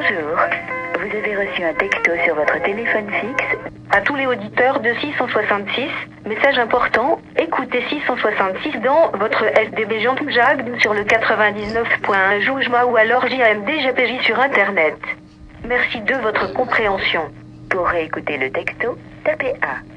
Bonjour. Vous avez reçu un texto sur votre téléphone fixe. À tous les auditeurs de 666, message important, écoutez 666 dans votre SDB Jean Jag sur le 99.1 Joujma ou alors JMD sur Internet. Merci de votre compréhension. Pour réécouter le texto, tapez 1.